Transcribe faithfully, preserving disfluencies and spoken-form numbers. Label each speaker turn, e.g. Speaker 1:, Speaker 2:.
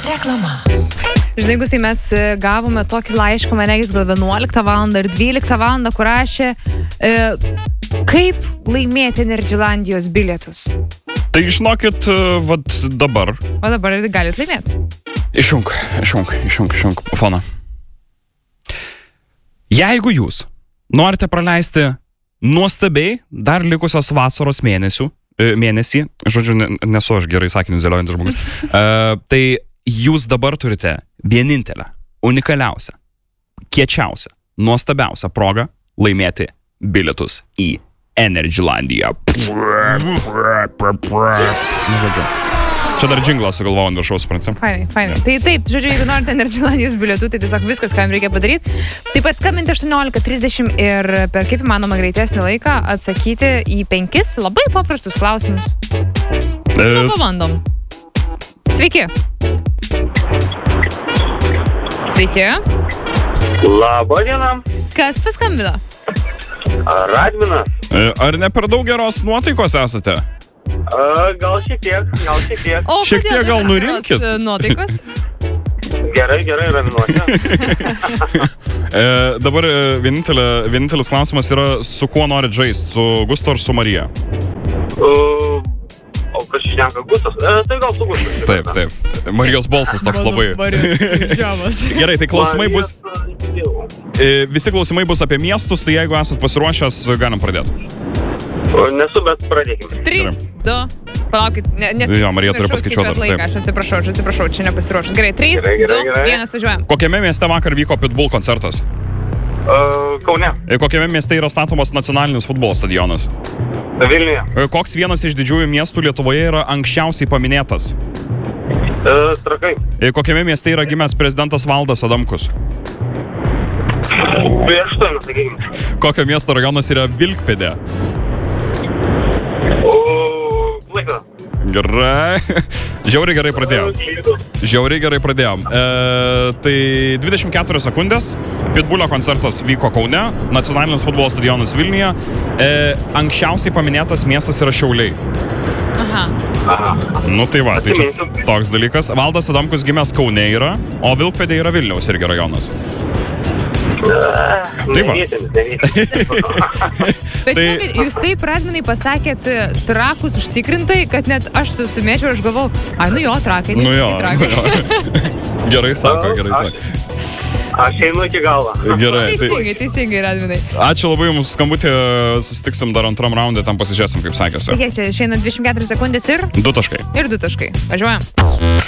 Speaker 1: Reklama.
Speaker 2: Žinai, Gustai, mes gavome tokį laišką, manęs gal vienuoliktą valandą ir dvyliktą valandą, kur rašė, e, kaip laimėti Energylandijos bilietus.
Speaker 3: Tai žinokit, vad dabar.
Speaker 2: O dabar galit laimėti.
Speaker 3: Išjunk, išjunk, išjunk, išjunk foną. Jeigu jūs norite praleisti nuostabiai dar likusios vasaros mėnesių, mėnesį, žodžiu, nesu aš gerai sakinius dėliojantis žmogus, uh, tai jūs dabar turite vienintelę, unikaliausią, kiečiausią, nuostabiausią progą laimėti bilietus į Energylandiją. Žodžiu. Čia dar džinglą sugalvojau ant viršaus, suprantam.
Speaker 2: Fainai, fainai. Tai taip, žodžiu, jeigu norite Energylandijos bilietų, tai tiesiog viskas, ką jums reikia padaryti. Tai paskambinti aštuoniolika trisdešimt ir per kaip įmanoma greitesnį laiką atsakyti į penkis labai paprastus klausimus.
Speaker 3: E...
Speaker 2: Nu, pabandom. Sveiki. Sveiki.
Speaker 4: Labą dieną.
Speaker 2: Kas paskambino?
Speaker 4: Radminas.
Speaker 3: E, ar ne per daug geros nuotaikos esate?
Speaker 4: A, gal šiek tiek, gal šiek tiek.
Speaker 2: O,
Speaker 3: šiek tiek gal nurinkit.
Speaker 2: Nuotaikos?
Speaker 4: Gerai, gerai, raminuosi.
Speaker 3: e, dabar vienintelė, vienintelis klausimas yra, su kuo norit žaisti, su Gustu ar su Marija?
Speaker 4: Uh, o kas šneka Gustas? E, tai gal su Gustas.
Speaker 3: Taip, taip. Marijos balsas toks labai. Gerai, tai klausimai bus... E, visi klausimai bus apie miestus, tai jeigu esat pasiruošęs, galim pradėti.
Speaker 4: Nesu, bet pradėkime.
Speaker 2: Trys, du, palaukit, ne, nes...
Speaker 3: Jo, Marija turi paskaičiuoti dar, taip.
Speaker 2: Aš atsiprašau, aš atsiprašau, čia nepasiruošęs. Gerai, trys,
Speaker 4: Gerai, gerai,
Speaker 2: du,
Speaker 4: gerai.
Speaker 2: vienas, važiuojam.
Speaker 3: Kokiame mieste vakar vyko Pitbull koncertas?
Speaker 4: Uh, Kaune.
Speaker 3: E, kokiame mieste yra statomas nacionalinis futbolo stadionas?
Speaker 4: Vilniuje.
Speaker 3: E, koks vienas iš didžiųjų miestų Lietuvoje yra anksčiausiai paminėtas?
Speaker 4: Uh, Trakai.
Speaker 3: E, kokiame mieste yra gimęs prezidentas Valdas Adamkus?
Speaker 4: Birštonas, sakykime.
Speaker 3: Kokio miesto rajonas yra Vilkpėdė?
Speaker 4: Laiką.
Speaker 3: Gerai. Žiauriai gerai pradėjom. Žiauriai gerai pradėjom. E, tai dvidešimt keturios sekundės. Pitbullio koncertas vyko Kaune, nacionalinis futbolo stadionas Vilniuje. E, anksčiausiai paminėtas miestas yra Šiauliai.
Speaker 2: Aha.
Speaker 4: Aha.
Speaker 3: Nu tai va, tai čia toks dalykas. Valdas Adamkus gimęs Kaune yra, o Vilkpėdė yra Vilniaus irgi rajonas. Tai va.
Speaker 2: Bet
Speaker 3: Tai-
Speaker 2: žinokit, jūs taip, Radminai, pasakėt trakus užtikrintai, kad net aš susimėčiau ir aš galvau, ai, nu jo, trakai.
Speaker 3: Nu jo,
Speaker 2: tai trakai.
Speaker 3: nu jo. Gerai sako, gerai sako.
Speaker 4: Aš einu iki galvą.
Speaker 3: Gerai, tai
Speaker 2: Teisingai, teisingai, Radminai.
Speaker 3: ačiū labai jums skambutį, susitiksim dar antram raundui, tam pasižiūrėsim, kaip sekėsi.
Speaker 2: Kiek čia išeina dvidešimt keturios sekundės ir,
Speaker 3: Du taškai.
Speaker 2: ir du taškai. Važiuojam.